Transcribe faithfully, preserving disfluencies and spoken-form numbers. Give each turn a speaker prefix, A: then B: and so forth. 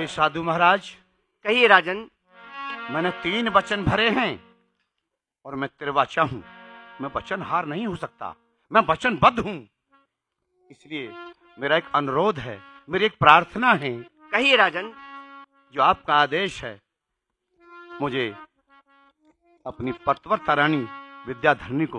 A: हे साधु महाराज।
B: कहिए राजन।
A: मैंने तीन वचन भरे हैं और मैं त्रिवाचा हूं। मैं वचनहार नहीं हो सकता, मैं वचनबद्ध हूं। इसलिए मेरा एक अनुरोध है, मेरी एक प्रार्थना है।
B: कहिए राजन।
A: जो आपका आदेश है, मुझे अपनी पतव्रता रानी विद्याधरणी को